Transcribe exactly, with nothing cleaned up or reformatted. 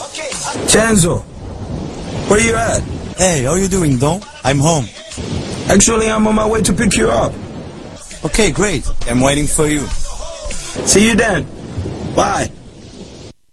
Chenzo, where you at? Hey, how you doing, Don? I'm home. Actually, I'm on my way to pick you up. Okay, great. I'm waiting for you. See you then. Bye.